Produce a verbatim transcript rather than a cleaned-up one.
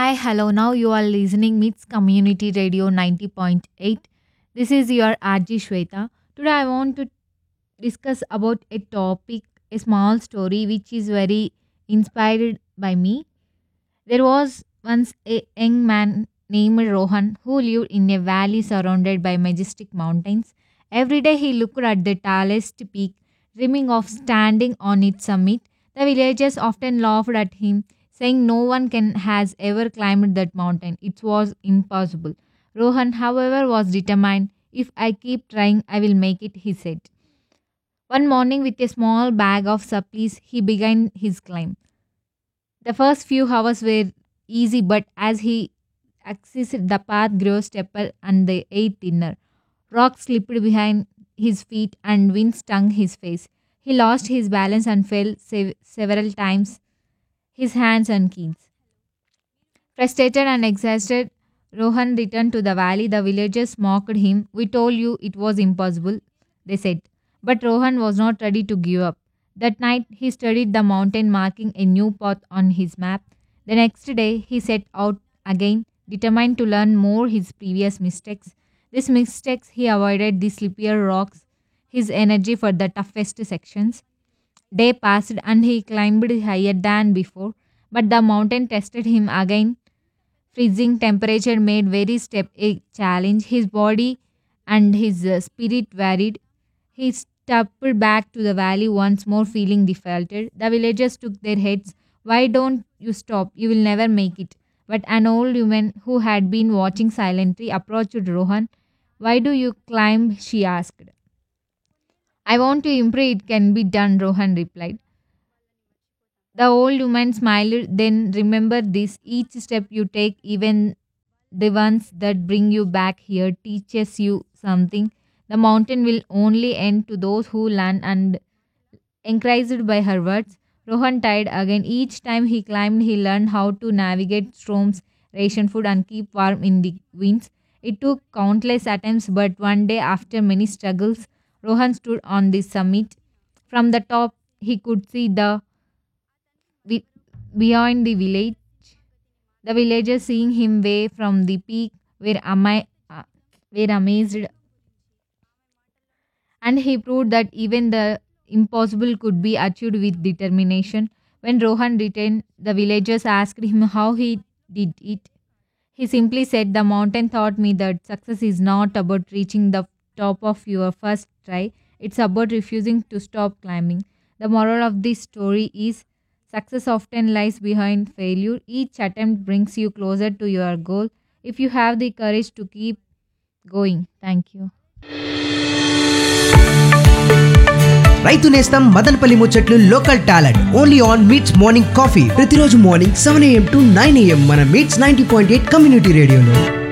Hi, hello. Now you are listening Meets Community Radio ninety point eight. This is your R J Shweta. Today I want to discuss about a topic, a small story which is very inspired by me. There was once a young man named Rohan who lived in a valley surrounded by majestic mountains. Every day he looked at the tallest peak, dreaming of standing on its summit. The villagers often laughed at him, saying no one can has ever climbed that mountain. It was impossible. Rohan, however, was determined. If I keep trying, I will make it, he said. One morning, with a small bag of supplies, he began his climb. The first few hours were easy, but as he accessed the path grew steeper and the air thinner. Rocks slipped behind his feet and wind stung his face. He lost his balance and fell sev- several times, his hands and knees. Frustrated and exhausted, Rohan returned to the valley. The villagers mocked him. We told you it was impossible, they said. But Rohan was not ready to give up. That night, he studied the mountain, marking a new path on his map. The next day, he set out again, determined to learn more his previous mistakes. These mistakes, he avoided the slippier rocks, his energy for the toughest sections. Day passed and he climbed higher than before, but the mountain tested him again. Freezing temperature made very step a challenge. His body and his uh, spirit varied. He stepped back to the valley once more, feeling defeated. The villagers took their heads. Why don't you stop? You will never make it. But an old woman who had been watching silently approached Rohan. Why do you climb? She asked. I want to improve. It can be done, Rohan replied. The old woman smiled. Then remember this, each step you take, even the ones that bring you back here, teaches you something. The mountain will only end to those who learn, and encouraged by her words, Rohan tried again. Each time he climbed, he learned how to navigate storms, ration food, and keep warm in the winds. It took countless attempts, but one day, after many struggles, Rohan stood on the summit. From the top, he could see the vi- beyond the village. The villagers, seeing him wave from the peak, were, ama- uh, were amazed, and he proved that even the impossible could be achieved with determination. When Rohan returned, the villagers asked him how he did it. He simply said, the mountain taught me that success is not about reaching the top of your first try, it's about refusing to stop climbing. The moral of this story is success often lies behind failure. Each attempt brings you closer to your goal if you have the courage to keep going. Thank you. రైతు నేస్తం మదనపల్లి ముచ్చట్లు local talent only on meets morning coffee ప్రతిరోజు morning seven AM to nine AM మన meets ninety point eight community రేడియోలో